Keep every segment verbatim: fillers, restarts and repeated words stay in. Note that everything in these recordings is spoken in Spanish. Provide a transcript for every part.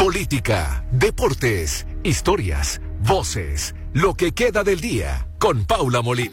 política, deportes, historias, voces, lo que queda del día con Paula Molina.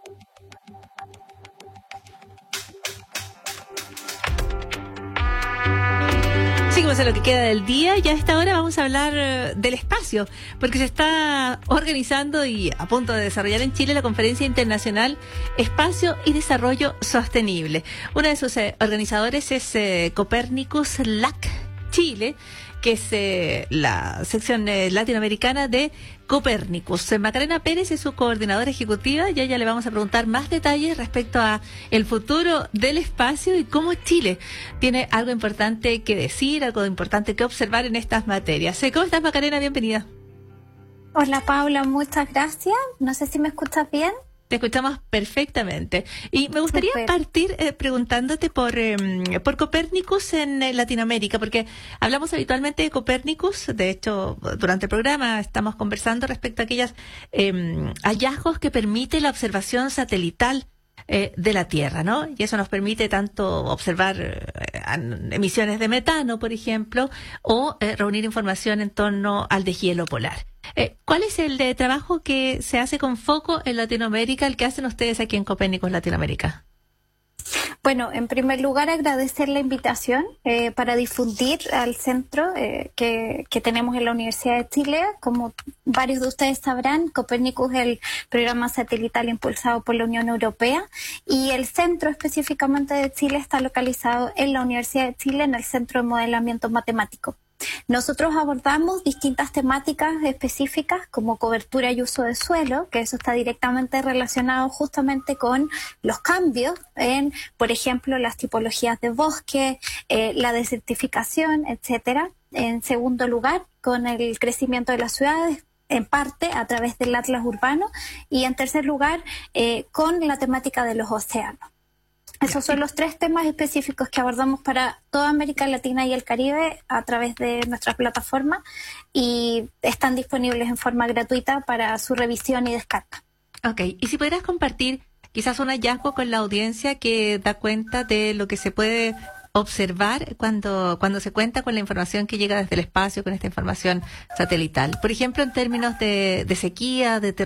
Seguimos en lo que queda del día y a esta hora vamos a hablar eh, del espacio, porque se está organizando y a punto de desarrollar en Chile la Conferencia Internacional Espacio y Desarrollo Sostenible. Uno de sus eh, organizadores es eh, Copernicus L A C Chile, que es eh, la sección eh, latinoamericana de Copernicus. Macarena Pérez es su coordinadora ejecutiva y a ella le vamos a preguntar más detalles respecto a el futuro del espacio y cómo Chile tiene algo importante que decir, algo importante que observar en estas materias. ¿Cómo estás, Macarena? Bienvenida. Hola, Paula, muchas gracias. No sé si me escuchas bien. Te escuchamos perfectamente. Y me gustaría Super. partir eh, preguntándote por eh, por Copernicus en eh, Latinoamérica, porque hablamos habitualmente de Copernicus. De hecho, durante el programa estamos conversando respecto a aquellos eh, hallazgos que permite la observación satelital eh, de la Tierra, ¿no? Y eso nos permite tanto observar eh, emisiones de metano, por ejemplo, o eh, reunir información en torno al deshielo polar. Eh, ¿Cuál es el de trabajo que se hace con foco en Latinoamérica, el que hacen ustedes aquí en Copernicus Latinoamérica? Bueno, en primer lugar agradecer la invitación eh, para difundir al centro eh, que, que tenemos en la Universidad de Chile. Como varios de ustedes sabrán, Copernicus es el programa satelital impulsado por la Unión Europea y el centro específicamente de Chile está localizado en la Universidad de Chile, en el Centro de Modelamiento Matemático. Nosotros abordamos distintas temáticas específicas como cobertura y uso de suelo, que eso está directamente relacionado justamente con los cambios en, por ejemplo, las tipologías de bosque, eh, la desertificación, etcétera. En segundo lugar, con el crecimiento de las ciudades, en parte a través del atlas urbano, y en tercer lugar, eh, con la temática de los océanos. Esos son los tres temas específicos que abordamos para toda América Latina y el Caribe a través de nuestra plataforma y están disponibles en forma gratuita para su revisión y descarga. Ok, y si pudieras compartir quizás un hallazgo con la audiencia que da cuenta de lo que se puede observar cuando cuando se cuenta con la información que llega desde el espacio, con esta información satelital. Por ejemplo, en términos de, de sequía, de